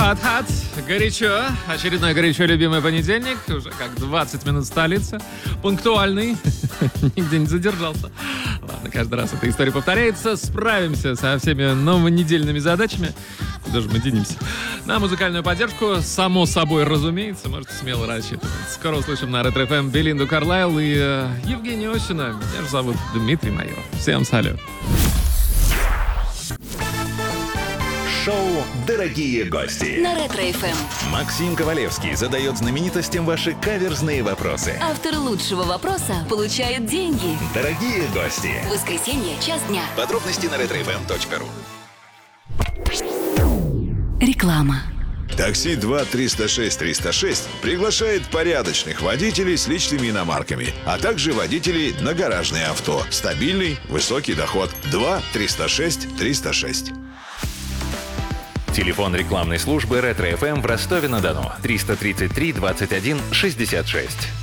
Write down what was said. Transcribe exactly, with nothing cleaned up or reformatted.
Хат-хат, горячо. Очередной горячо любимый понедельник. Уже как двадцать минут столицы. Пунктуальный. Нигде не задержался. Ладно, каждый раз эта история повторяется. Справимся со всеми новонедельными задачами. Куда же мы денемся? На музыкальную поддержку, само собой, разумеется, можете смело рассчитывать. Скоро услышим на Ретро эф эм Белинду Карлайл и э, Евгения Осина. Меня же зовут Дмитрий Майоров. Всем салют. Шоу «Дорогие гости» на Ретро эф эм. Максим Ковалевский задает знаменитостям ваши каверзные вопросы. Автор лучшего вопроса получает деньги. Дорогие гости. Воскресенье, час дня. Подробности на ретро эф эм точка ру. Реклама. Такси два триста шесть триста шесть приглашает порядочных водителей с личными иномарками, а также водителей на гаражные авто. Стабильный, высокий доход. два триста шесть триста шесть. Телефон рекламной службы Ретро эф эм в Ростове-на-Дону триста тридцать три двадцать один шестьдесят шесть.